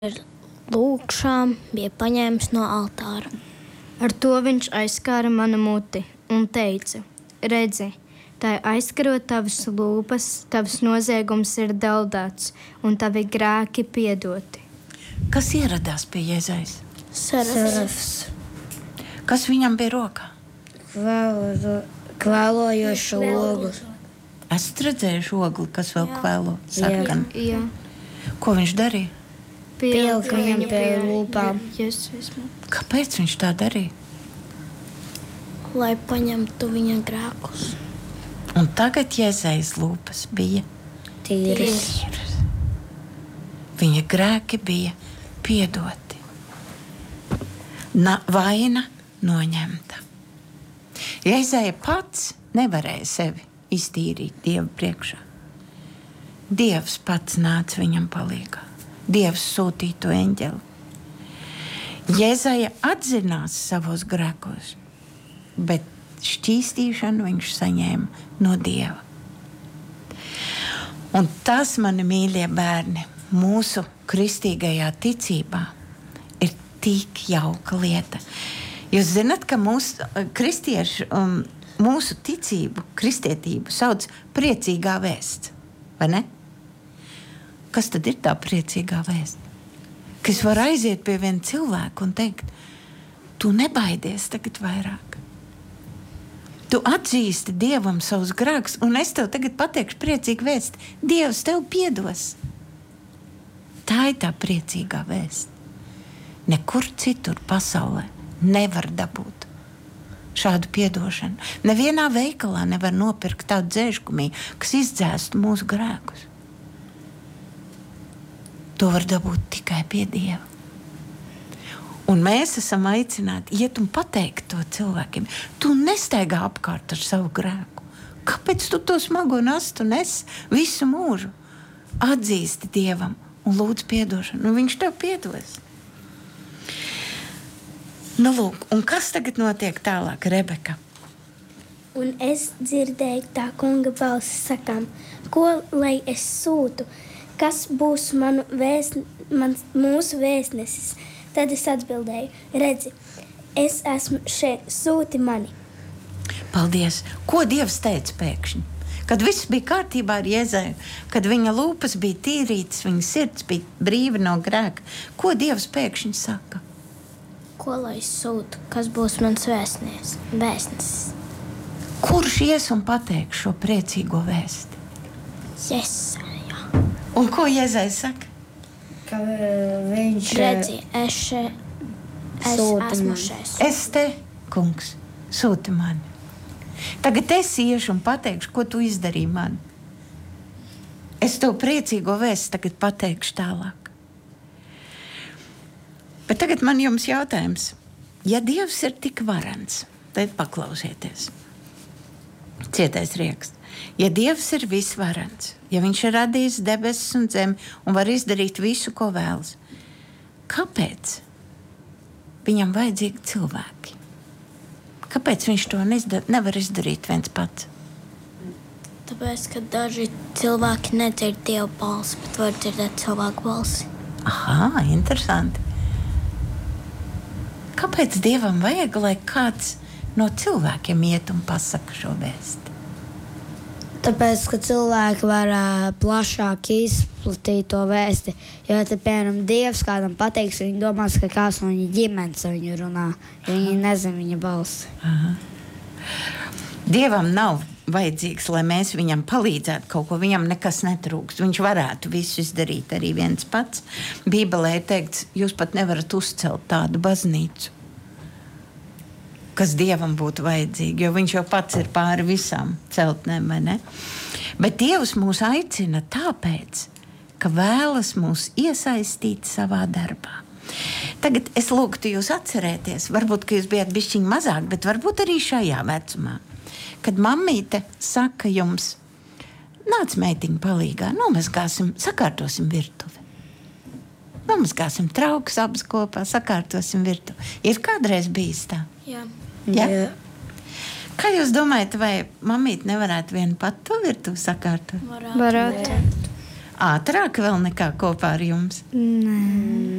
lūgšām bija paņēmis no altāra. Ar to viņš aizskāra manu muti un teica: redzi, tā aizskarot tavas lūpas, tavs noziegums ir daudāts un tavi grēki piedoti. Kas ieradās pie Jēzus? Serafs. Kas viņam bija rokā? Kvēlojošu ogli. Esat redzējuši ogli, kas vēl kvēlo sarkanu? Jā. Ko viņš darīja? Pielika viņam pie lūpām. Kāpēc viņš tā darīja? Lai paņemtu viņa grēkus. Un tagad Jēzus lūpas bija Tīras. Viņa grēki bija piedoti. Vaina noņemta. Jēzus pats nevarēja sevi iztīrīt Dieva priekšā. Dievs pats nāca viņam palīgā. Dievs sūtīja to eņģeli. Jēzus atzinās savos grēkos, bet šķīstīšanu viņš saņēma no Dieva. Un tas, mani mīļie bērni, mūsu kristīgajā ticībā ir tik jauka lieta. Jūs zināt, ka mūsu kristieši mūsu ticību, kristietību sauc priecīgā vēsts, vai ne? Kas tad ir tā priecīgā vēsts? Ka es varu aiziet pie viena cilvēka un teikt: tu nebaidies tagad vairāk. Tu atzīsti Dievam savus grēkus, un es tev tagad pateikšu priecīgu vēstu. Dievs tev piedos. Tā ir tā priecīgā vēsts. Nekur citur pasaulē nevar dabūt šādu piedošanu. Nevienā veikalā nevar nopirkt tādu dzēškumī, kas izdzēstu mūsu grēkus. To var dabūt tikai pie Dieva. Un mēs esam aicināti iet un pateikt to cilvēkiem. Tu nestaigā apkārt ar savu grēku. Kāpēc tu to smago nastu nes visu mūžu? Atzīsti Dievam un lūdz piedošanu. Un viņš tev piedos. Nu, lūk, un kas tagad notiek tālāk, Rebeka? Un es dzirdēju tā kunga balsi sakām: ko lai es sūtu? Kas būs mūsu vēstnesis? Tad es atbildēju: redzi, es esmu šeit, sūti mani. Paldies! Ko Dievs teica pēkšņi? Kad viss bija kārtībā ar Jēzu, kad viņa lūpas bija tīrītas, viņa sirds bija brīva no grēka, ko Dievs pēkšņi saka? Ko lai es sūtu? Kas būs mans vēstnesis? Kurš ies un pateiks šo priecīgo vēsti? Jesaja. Un ko Jēzus saka? Ka viņš Redzi, es esmu šeit. Es te, kungs, sūti mani. Tagad es iešu un pateikšu, ko tu izdarīji man. Es tev priecīgo vēstu tagad pateikšu tālāk. Bet tagad man jums jautājums. Ja Dievs ir tik varens, tad paklausieties. Cietais rieksts. Ja Dievs ir visvarens, ja viņš ir radījis debesis un zemi un var izdarīt visu, ko vēlas, kāpēc viņam vajadzīgi cilvēki? Kāpēc viņš to nevar izdarīt viens pats? Tāpēc, ka daži cilvēki nedzird Dieva balsi, bet var dzirdēt cilvēku balsi. Aha, interesanti. Kāpēc Dievam vajag, lai kāds no cilvēkiem iet un pasaka šo vēsti? Tāpēc, ka cilvēki var plašāk izplatīt to vēsti. Jo, piemēram, Dievs kādam pateiks, viņi domās, ka kāds no viņa ģimenes viņu runā, jo viņi nezina viņa balsi. Aha. Dievam nav vajadzīgs, lai mēs viņam palīdzētu kaut ko, viņam nekas netrūkst. Viņš varētu visu izdarīt arī viens pats. Bībelē ir teikts, jūs pat nevarat uzcelt tādu baznīcu, kas Dievam būtu vajadzīgi, jo viņš jau pats ir pāri visām celtnēm, vai ne? Bet Dievs mūs aicina tāpēc, ka vēlas mūs iesaistīt savā darbā. Tagad es lūgtu jūs atcerēties, varbūt, ka jūs bijat bišķiņ mazāk, bet varbūt arī šajā vecumā, kad mammīte saka jums: nāc meitiņa palīgā, nomazgāsim, sakārtosim virtuvi. Nomazgāsim traukus abas kopā, sakārtosim virtuvi. Ir kādreiz bijis tā? Jā. Ja? Kā jūs domājat, vai mammīte nevarētu vienu pat to virtuvi sakārtot? Varētu. ātrāk vēl nekā kopā ar jums? Nē.